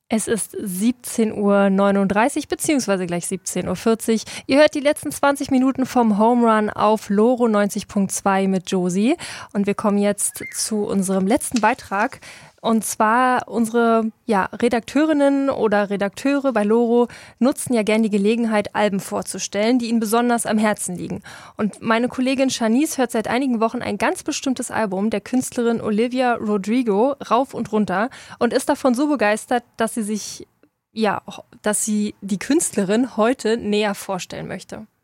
Es ist 17:39 Uhr beziehungsweise gleich 17:40 Uhr. Ihr hört die letzten 20 Minuten vom Home Run auf Loro 90.2 mit Josie. Und wir kommen jetzt zu unserem letzten Beitrag. Und zwar unsere Redakteurinnen oder Redakteure bei Loro nutzen ja gern die Gelegenheit, Alben vorzustellen, die ihnen besonders am Herzen liegen. Und meine Kollegin Shanice hört seit einigen Wochen ein ganz bestimmtes Album der Künstlerin Olivia Rodrigo rauf und runter und ist davon so begeistert, dass sie die Künstlerin heute näher vorstellen möchte.